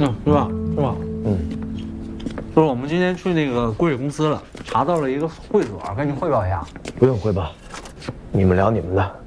是吧？就是我们今天去那个估水公司了，查到了一个会所，跟您汇报一下。 不用汇报，你们聊你们的。